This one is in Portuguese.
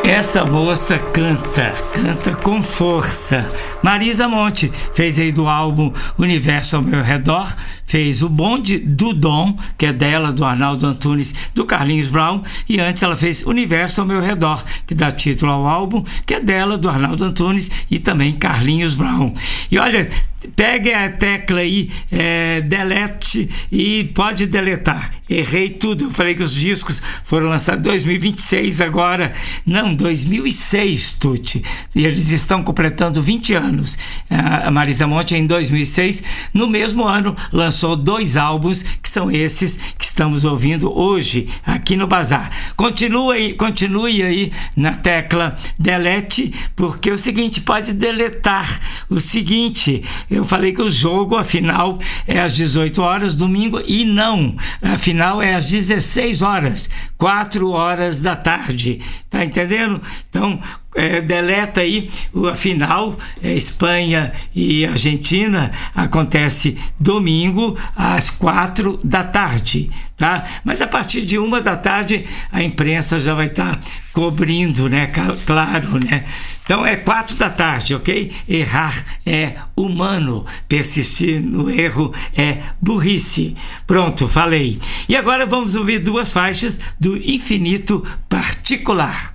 Essa moça canta com força. Marisa Monte fez aí do álbum Universo ao Meu Redor, fez o Bonde do Dom, que é dela, do Arnaldo Antunes, do Carlinhos Brown, e antes ela fez Universo ao Meu Redor, que dá título ao álbum, que é dela, do Arnaldo Antunes e também Carlinhos Brown. E olha, pegue a tecla aí, delete, e pode deletar. Errei tudo, eu falei que os discos foram lançados em 2026 agora. Não, 2006, Tuti. E eles estão completando 20 anos. A Marisa Monte, em 2006, no mesmo ano, lançou 2 álbuns, que são esses que estamos ouvindo hoje, aqui no Bazar. Continue aí na tecla delete, porque é o seguinte, pode deletar o seguinte. Eu falei que o jogo, afinal, é às 18 horas, domingo, e não. Afinal, é às 16 horas, 4 horas da tarde. Tá entendendo? Então, deleta aí a final. Espanha e Argentina acontece domingo às 4 da tarde, tá? Mas a partir de 1 da tarde a imprensa já vai estar cobrindo, né? Claro, né? Então é 4 da tarde, ok? Errar é humano, persistir no erro é burrice. Pronto, falei. E agora vamos ouvir 2 faixas do Infinito Particular.